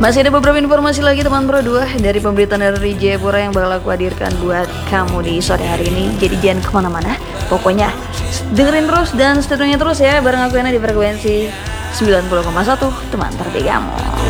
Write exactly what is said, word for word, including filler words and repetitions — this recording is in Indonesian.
Masih ada beberapa informasi lagi teman bro dua dari pemberitaan dari Jayapura yang bakal aku hadirkan buat kamu di sore hari ini. Jadi jangan kemana-mana, pokoknya dengerin terus dan stay tune terus ya bareng aku Yana di frekuensi sembilan puluh koma satu teman terbaik kamu.